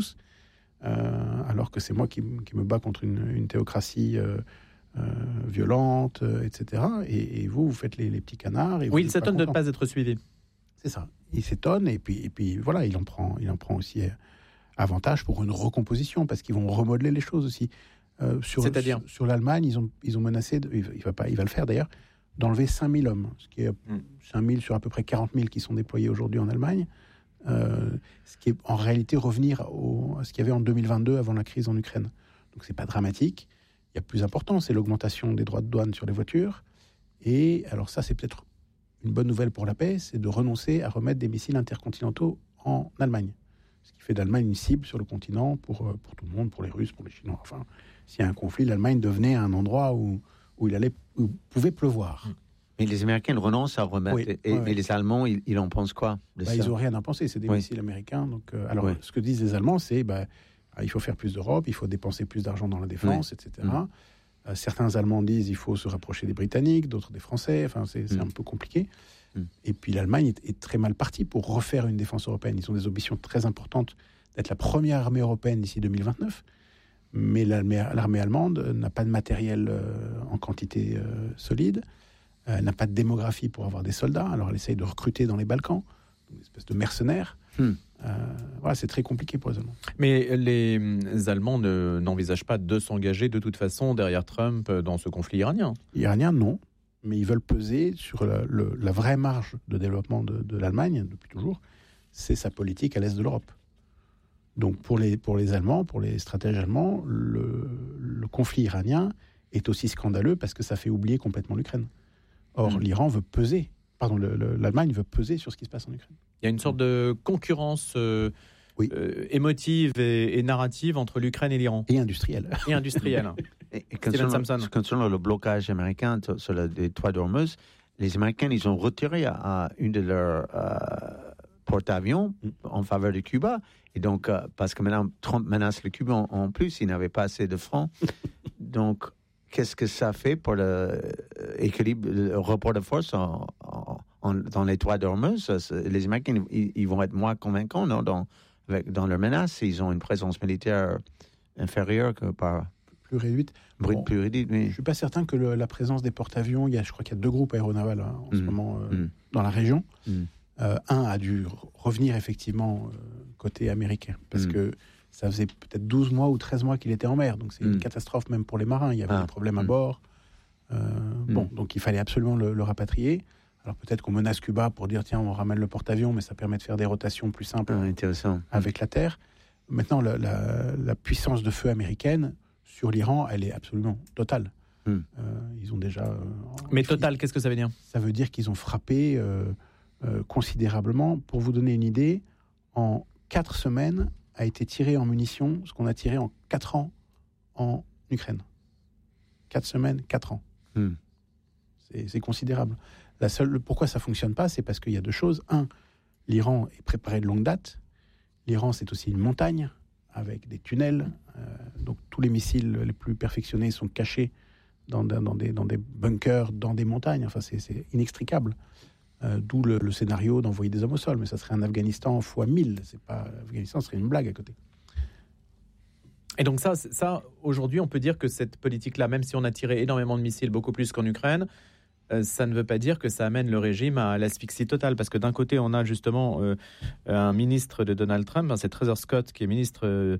alors que c'est moi qui me bats contre une théocratie violente, etc. Et vous faites les petits canards. Et oui, il s'étonne de ne pas être suivi. C'est ça. Il s'étonne et puis voilà, il en prend aussi avantage pour une recomposition parce qu'ils vont remodeler les choses aussi. C'est-à-dire sur l'Allemagne, ils ont menacé, il va le faire d'ailleurs, d'enlever 5000 hommes, ce qui est 5000 sur à peu près 40 000 qui sont déployés aujourd'hui en Allemagne. Ce qui est en réalité revenir à ce qu'il y avait en 2022 avant la crise en Ukraine. Donc c'est pas dramatique. Il y a plus important, c'est l'augmentation des droits de douane sur les voitures. Et alors ça, c'est peut-être une bonne nouvelle pour la paix, c'est de renoncer à remettre des missiles intercontinentaux en Allemagne. Ce qui fait d'Allemagne une cible sur le continent pour tout le monde, pour les Russes, pour les Chinois. Enfin, s'il y a un conflit, l'Allemagne devenait un endroit où il pouvait pleuvoir. Mais les Américains renoncent à remettre. Mais les Allemands, ils en pensent quoi ils n'ont rien à penser, c'est des missiles américains. Donc, ce que disent les Allemands, c'est il faut faire plus d'Europe, il faut dépenser plus d'argent dans la défense, etc. Certains Allemands disent qu'il faut se rapprocher des Britanniques, d'autres des Français. Enfin, c'est un peu compliqué. Et puis l'Allemagne est très mal partie pour refaire une défense européenne. Ils ont des ambitions très importantes d'être la première armée européenne d'ici 2029. Mais l'armée allemande n'a pas de matériel en quantité solide. Elle n'a pas de démographie pour avoir des soldats. Alors elle essaye de recruter dans les Balkans, une espèce de mercenaires. C'est très compliqué pour les Allemands. Mais les Allemands n'envisagent pas de s'engager de toute façon derrière Trump dans ce conflit iranien. Iranien, non. Mais ils veulent peser sur la vraie marge de développement de l'Allemagne, depuis toujours. C'est sa politique à l'est de l'Europe. Donc pour les Allemands, pour les stratèges allemands, le conflit iranien est aussi scandaleux parce que ça fait oublier complètement l'Ukraine. Or, l'Allemagne veut peser sur ce qui se passe en Ukraine. Il y a une sorte de concurrence émotive et narrative entre l'Ukraine et l'Iran. Et industrielle. Et concernant le blocage américain sur le détroit d'Ormuz, les Américains, ils ont retiré à une de leurs porte-avions en faveur de Cuba. Et donc, parce que maintenant, Trump menace le Cuba en plus, il n'avait pas assez de francs. Donc, qu'est-ce que ça fait pour l'équilibre, le rapport de force dans les détroit d'Ormuz? Les Américains, ils vont être moins convaincants dans leur menace. Ils ont une présence militaire inférieure que par... Plus réduite. Plus réduite, oui. Je ne suis pas certain que la présence des porte-avions, je crois qu'il y a 2 groupes aéronavals en ce moment dans la région. Un a dû revenir effectivement côté américain, parce que ça faisait peut-être 12 mois ou 13 mois qu'il était en mer, donc c'est une catastrophe même pour les marins, il y avait des problèmes à bord. Donc il fallait absolument le rapatrier. Alors peut-être qu'on menace Cuba pour dire tiens, on ramène le porte-avions, mais ça permet de faire des rotations plus simples avec la terre. Maintenant, la puissance de feu américaine sur l'Iran, elle est absolument totale. Ils ont déjà... Mais total, qu'est-ce que ça veut dire ? Ça veut dire qu'ils ont frappé considérablement. Pour vous donner une idée, en 4 semaines a été tiré en munitions ce qu'on a tiré en 4 ans en Ukraine. 4 semaines, 4 ans. C'est considérable. Pourquoi ça ne fonctionne pas, c'est parce qu'il y a 2 choses. 1, l'Iran est préparé de longue date. L'Iran, c'est aussi une montagne avec des tunnels. Donc tous les missiles les plus perfectionnés sont cachés dans des bunkers, dans des montagnes. Enfin, c'est inextricable. D'où le scénario d'envoyer des hommes au sol. Mais ça serait un Afghanistan x 1000. L'Afghanistan serait une blague à côté. Et donc ça, aujourd'hui, on peut dire que cette politique-là, même si on a tiré énormément de missiles, beaucoup plus qu'en Ukraine, ça ne veut pas dire que ça amène le régime à l'asphyxie totale. Parce que d'un côté, on a justement un ministre de Donald Trump, c'est Trevor Scott, qui est ministre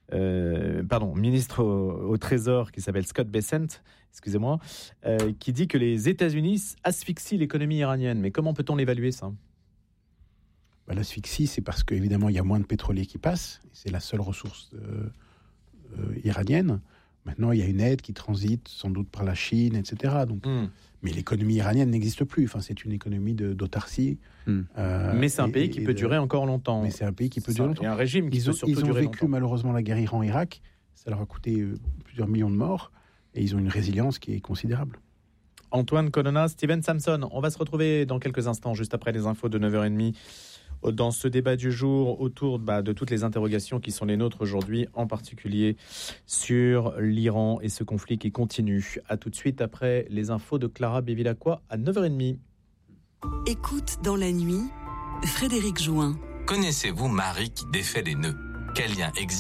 au Trésor, qui s'appelle Scott Bessent, excusez-moi, qui dit que les États-Unis asphyxient l'économie iranienne. Mais comment peut-on l'évaluer, ça ? L'asphyxie, c'est parce qu'évidemment, il y a moins de pétrolier qui passe. C'est la seule ressource iranienne. Maintenant, il y a une aide qui transite sans doute par la Chine, etc. Donc, mais l'économie iranienne n'existe plus. Enfin, c'est une économie d'autarcie. Mais c'est un pays qui peut durer encore longtemps. Mais c'est un pays qui peut durer longtemps. Et un régime qui peut surtout durer longtemps. Ils ont vécu malheureusement la guerre Iran-Irak. Ça leur a coûté plusieurs millions de morts. Et ils ont une résilience qui est considérable. Antoine Colonna, Steven Samson. On va se retrouver dans quelques instants, juste après les infos de 9h30. Dans ce débat du jour autour de toutes les interrogations qui sont les nôtres aujourd'hui, en particulier sur l'Iran et ce conflit qui continue. À tout de suite après les infos de Clara Bevilacqua à 9h30. Écoute dans la nuit, Frédéric Join. Connaissez-vous Marie qui défait les nœuds ? Quel lien existe